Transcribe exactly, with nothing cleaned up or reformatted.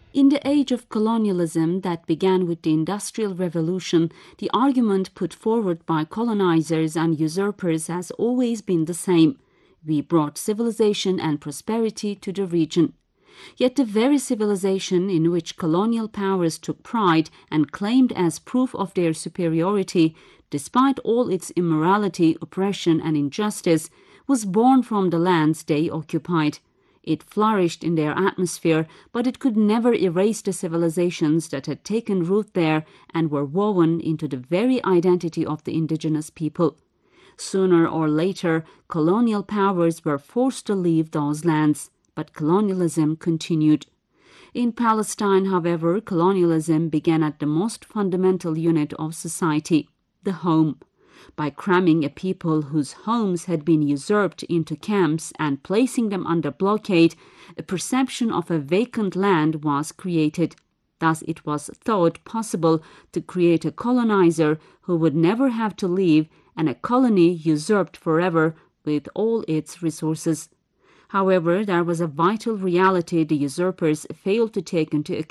In the age of colonialism that began with the Industrial Revolution, the argument put forward by colonizers and usurpers has always been the same. We brought civilization and prosperity to the region. Yet the very civilization in which colonial powers took pride and claimed as proof of their superiority, despite all its immorality, oppression, and injustice, was born from the lands they occupied. It flourished in their atmosphere, but it could never erase the civilizations that had taken root there and were woven into the very identity of the indigenous people. Sooner or later, colonial powers were forced to leave those lands, but colonialism continued. In Palestine, however, colonialism began at the most fundamental unit of society, the home. By cramming a people whose homes had been usurped into camps and placing them under blockade, a perception of a vacant land was created. Thus it was thought possible to create a colonizer who would never have to leave and a colony usurped forever with all its resources. However, there was a vital reality the usurpers failed to take into account.